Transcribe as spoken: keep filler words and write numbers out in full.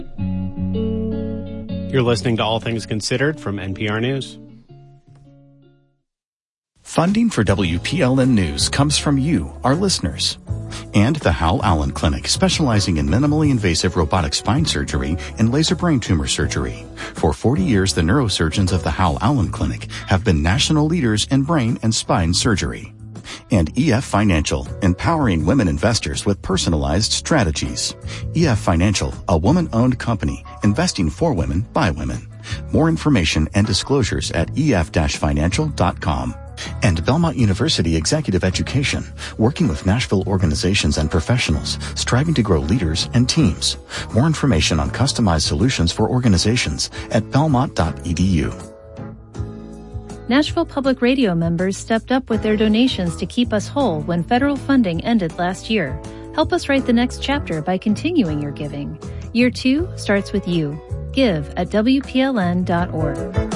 You're listening to All Things Considered from N P R News. Funding for W P L N News comes from you, our listeners. And the Hal Allen Clinic, specializing in minimally invasive robotic spine surgery and laser brain tumor surgery. For forty years, the neurosurgeons of the Hal Allen Clinic have been national leaders in brain and spine surgery. And E F Financial, empowering women investors with personalized strategies. E F Financial, a woman-owned company, investing for women by women. More information and disclosures at E F financial dot com. And Belmont University Executive Education, working with Nashville organizations and professionals, striving to grow leaders and teams. More information on customized solutions for organizations at belmont dot e d u. Nashville Public Radio members stepped up with their donations to keep us whole when federal funding ended last year. Help us write the next chapter by continuing your giving. Year two starts with you. Give at w p l n dot org.